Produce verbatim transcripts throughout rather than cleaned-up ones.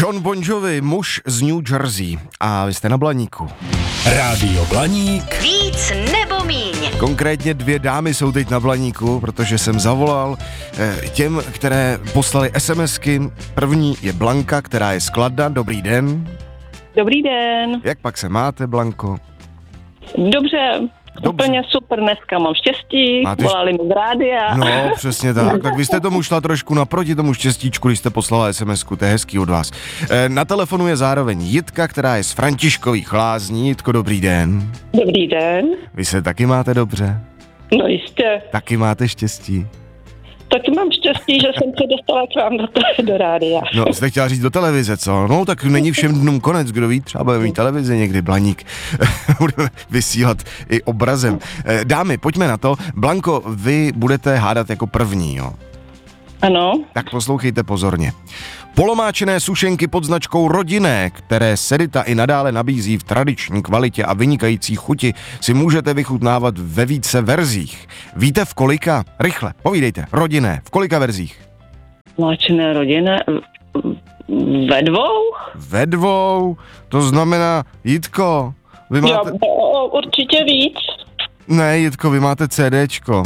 Jon Bon Jovi, muž z New Jersey. A vy jste na Blaníku. Rádio Blaník. Víc nebo míň. Konkrétně dvě dámy jsou teď na Blaníku, protože jsem zavolal eh, těm, které poslali SMSky. První je Blanka, která je z Kladna. Dobrý den. Dobrý den. Jak pak se máte, Blanko? Dobře, Dobře. Úplně super, dneska mám štěstí, Máte volali mi z rádia. No, přesně tak. Tak vy jste tomu šla trošku naproti tomu štěstíčku, když jste poslala SMSku, to je hezký od vás. E, na telefonu je zároveň Jitka, která je z Františkových Lázní. Jitko, dobrý den. Dobrý den. Vy se taky máte dobře? No jistě. Taky máte štěstí? Taky mám štěstí, že jsem se dostala k vám do, do rádia. No, jste chtěla říct do televize, co? No, tak není všem dnům konec, kdo ví, třeba bude mít televizi někdy, Blaník. Budeme vysílat i obrazem. E, dámy, pojďme na to. Blanko, vy budete hádat jako první, jo? Ano. Tak poslouchejte pozorně. Polomáčené sušenky pod značkou Rodinné, které Sedita i nadále nabízí v tradiční kvalitě a vynikající chuti, si můžete vychutnávat ve více verzích. Víte v kolika? Rychle, povídejte. Rodinné, v kolika verzích? Máčené rodinné ve dvou? Ve dvou, to znamená, Jitko, vy máte... Jo, o, určitě víc. Ne, Jitko, vy máte CDčko.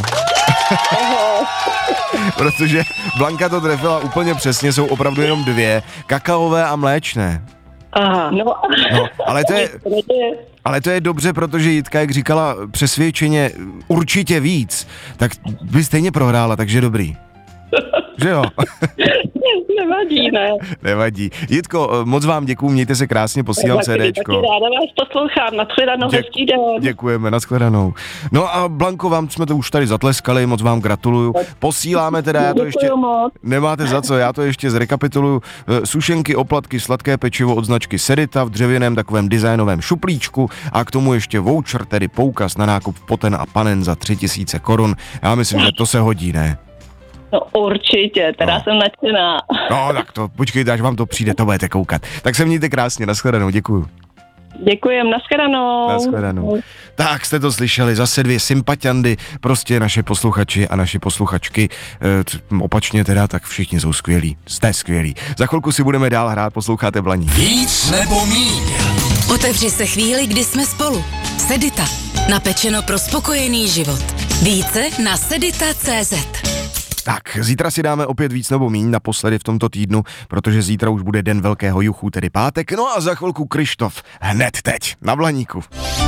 Protože Blanka to trefila úplně přesně, jsou opravdu jenom dvě, kakaové a mléčné. Aha, no. No, ale to je, ale to je dobře, protože Jitka, jak říkala přesvědčeně určitě víc, tak by stejně prohrála, takže dobrý. Že jo? Nevadí, ne. Nevadí. Jitko, moc vám děkuju, mějte se krásně, posílám taky, CDčko. Taky ráda vás poslouchám, nashledanou, Děk, hezký den. Děkujeme, nashledanou. No a Blanko, vám jsme to už tady zatleskali, moc vám gratuluju. Posíláme teda, já to ještě... moc. Nemáte za co, já to ještě zrekapituluju. Sušenky, oplatky, sladké pečivo od značky Sedita v dřevěném takovém designovém šuplíčku a k tomu ještě voucher, tedy poukaz na nákup Poten a Panen za tři tisíce korun. Já myslím, že to se hodí, ne? No určitě, teda No. jsem nadšená. No tak to, počkejte, až vám to přijde, to budete koukat. Tak se mějte krásně, nashledanou, děkuju. Děkujem, nashledanou. Nashledanou. Tak jste to slyšeli, zase dvě sympatiandy, prostě naše posluchači a naše posluchačky, e, t- opačně teda, tak všichni jsou skvělí, jste skvělí. Za chvilku si budeme dál hrát, posloucháte Blaník. Víc nebo míň. Otevři se chvíli, kdy jsme spolu. Sedita. Napečeno pro spokojený život. Více na sedita tečka cé zet. Tak, zítra si dáme opět víc nebo míň naposledy v tomto týdnu, protože zítra už bude den velkého juchu, tedy pátek, no a za chvilku Krištof, hned teď, na Blaníku.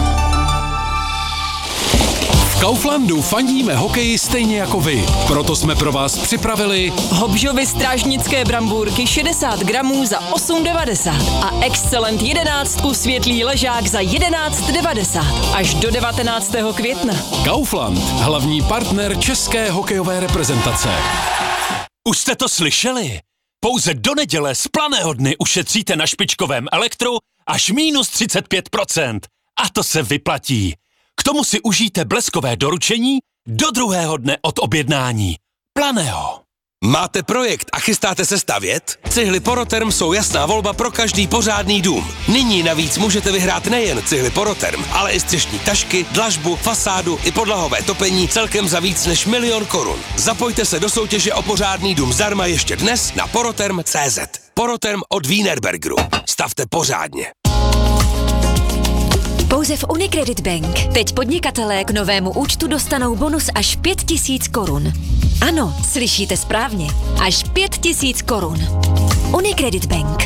V Kauflandu fandíme hokeji stejně jako vy. Proto jsme pro vás připravili Hobžovy strážnické brambůrky šedesát gramů za osm devadesát a Excellent jedenáctku světlý ležák za jedenáct devadesát až do devatenáctého května. Kaufland, hlavní partner české hokejové reprezentace. Už jste to slyšeli? Pouze do neděle z planého dny ušetříte na špičkovém elektru až minus třicet pět procent. A to se vyplatí. K tomu si užijte bleskové doručení do druhého dne od objednání. Planého. Máte projekt a chystáte se stavět? Cihly Poroterm jsou jasná volba pro každý pořádný dům. Nyní navíc můžete vyhrát nejen cihly Poroterm, ale i střešní tašky, dlažbu, fasádu i podlahové topení celkem za víc než milion korun. Zapojte se do soutěže o pořádný dům zdarma ještě dnes na poroterm tečka cé zet. Poroterm od Wienerbergeru. Stavte pořádně. Pouze v Unicredit Bank. Teď podnikatelé k novému účtu dostanou bonus až pět tisíc korun. Ano, slyšíte správně. Až pět tisíc korun. Unicredit Bank.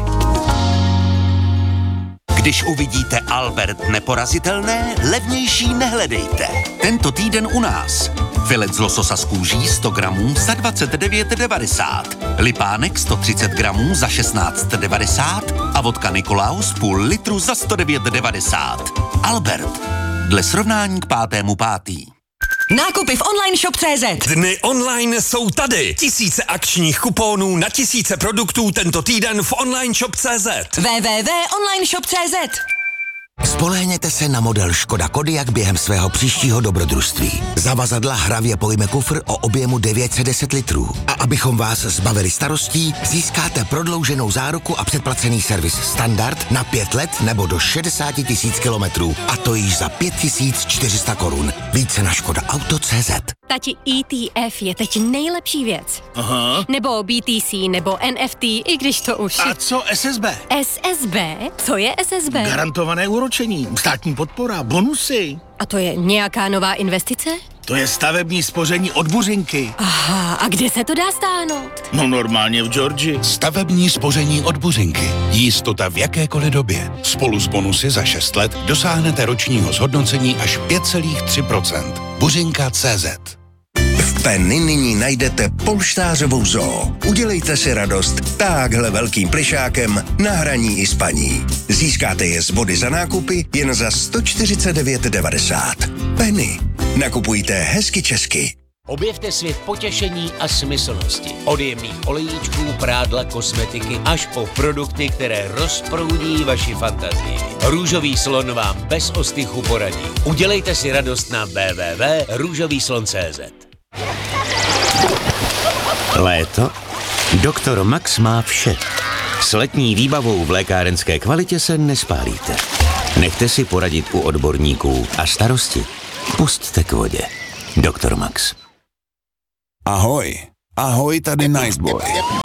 Když uvidíte Albert neporazitelné, levnější nehledejte. Tento týden u nás. Filet z lososa z kůží sto gramů za dvacet devět devadesát. Lipánek sto třicet gramů za šestnáct devadesát a vodka Nikolaus půl litru za sto devět devadesát. Albert. Dle srovnání k pátému pátý. Nákupy v online shop tečka cé zet. Dny online jsou tady. Tisíce akčních kuponů na tisíce produktů tento týden v online shop tečka cé zet. w w w tečka online shop tečka cé zet. Spolehněte se na model Škoda Kodiaq během svého příštího dobrodružství. Zavazadla hravě pojme kufr o objemu devět set deset litrů. A abychom vás zbavili starostí, získáte prodlouženou záruku a předplacený servis standard na pět let nebo do šedesát tisíc kilometrů. A to již za pět tisíc čtyři sta korun. Více na škoda auto tečka cé zet. Tati, E T F je teď nejlepší věc. Aha. Nebo B T C, nebo N F T, i když to už... A co S S B? S S B? Co je S S B? Garantované úročení, státní podpora, bonusy. A to je nějaká nová investice? To je stavební spoření od Buřinky. Aha, a kde se to dá stáhnout? No normálně v Georgii. Stavební spoření od Buřinky. Jistota v jakékoliv době. Spolu s bonusy za šest let dosáhnete ročního zhodnocení až pět celá tři procenta. Buřinka tečka cé zet. V Penny nyní najdete polštářovou zoo. Udělejte si radost takhle velkým plišákem na hraní i spaní. Získáte je z body za nákupy jen za sto čtyřicet devět devadesát. Penny. Nakupujte hezky česky. Objevte svět potěšení a smyslnosti. Od jemných olejíčků, prádla, kosmetiky až po produkty, které rozproudí vaši fantazii. Růžový slon vám bez ostychu poradí. Udělejte si radost na w w w tečka růžový slon tečka cé zet. Léto? Doktor Max má vše. S letní výbavou v lékárenské kvalitě se nespálíte. Nechte si poradit u odborníků a starosti pusťte k vodě. Doktor Max. Ahoj. Ahoj, tady Niceboy.